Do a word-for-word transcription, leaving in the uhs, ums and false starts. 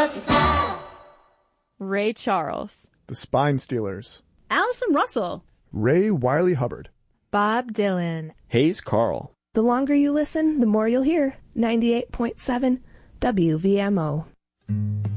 Lucky Charms. Ray Charles. The Spine Stealers. Allison Russell. Ray Wiley Hubbard. Bob Dylan. Hayes Carl. The longer you listen, the more you'll hear. ninety-eight point seven W V M O.